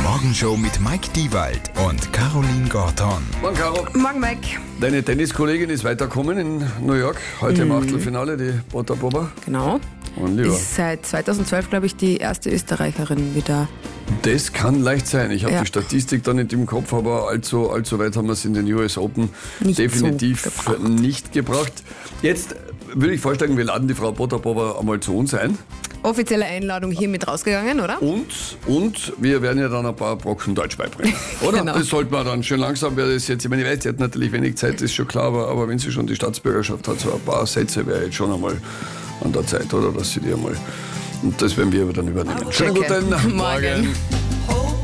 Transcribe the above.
Morgenshow mit Mike Diewald und Caroline Gorton. Morgen, Caro. Morgen, Mike. Deine Tenniskollegin ist weitergekommen in New York. Heute im Achtelfinale, die Potapova. Genau. Und lieber. Ist seit 2012, glaube ich, die erste Österreicherin wieder. Das kann leicht sein. Ich habe Ja. die Statistik da nicht im Kopf, aber allzu weit haben wir es in den US Open Nicht definitiv so gebracht. nicht gebracht. Jetzt würde ich vorschlagen, wir laden die Frau Potapova einmal zu uns ein. Offizielle Einladung hiermit rausgegangen, oder? Und wir werden ja dann ein paar Brocken Deutsch beibringen. Oder? Genau. Das sollte man dann schön langsam, wäre das jetzt, ich meine, ich weiß, sie hat natürlich wenig Zeit, das ist schon klar, aber wenn sie schon die Staatsbürgerschaft hat, so ein paar Sätze wäre jetzt schon einmal an der Zeit, oder? Dass sie die einmal, und das werden wir dann übernehmen. Schönen Checke. guten Morgen.